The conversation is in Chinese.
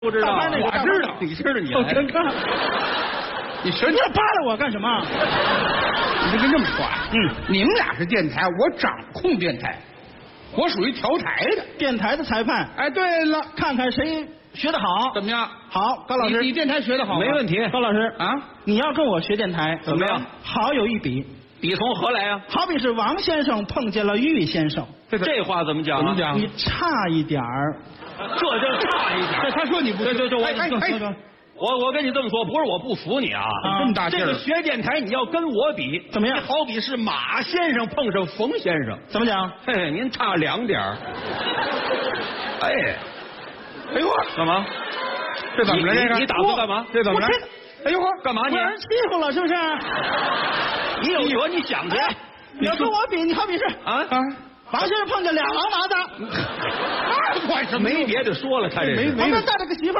不知道， 我知道， 你知道你真看，你神经扒拉我干什么？ 你就这么说啊？你们俩是电台，我掌控电台，我属于调台的， 电台的裁判。 哎，对了， 看看谁学得好， 怎么样？ 好，高老师， 你电台学得好吗？ 没问题。 高老师啊， 你要跟我学电台， 怎么样？ 好有一比。 比从何来啊？ 好比是王先生碰见了玉先生， 这话怎么讲？ 怎么讲？ 你差一点儿， 这就差一点。 他说你不， 我跟你这么说，不是我不服你啊， 这么大劲儿。 这个学电台你要跟我比， 怎么样？ 好比是马先生碰上冯先生， 怎么讲？ 嘿嘿，您差2点。 哎呦， 干嘛？ 这怎么了？这个你打算干嘛？ 这怎么了？哎呦呵， 干嘛你？ 让人欺负了是不是？ 你有辙你想去。 你要跟我比，你好比是啊， 王先生碰见俩王麻子， 管什么？ 没别的说了，他这是旁边带着个媳妇。